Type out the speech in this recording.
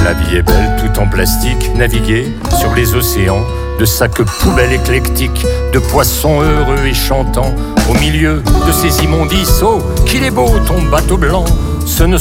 La vie est belle, tout en plastique, naviguer sur les océans de sacs poubelles éclectiques, de poissons heureux et chantants, au milieu de ces immondices. Oh, qu'il est beau ton bateau blanc, ce ne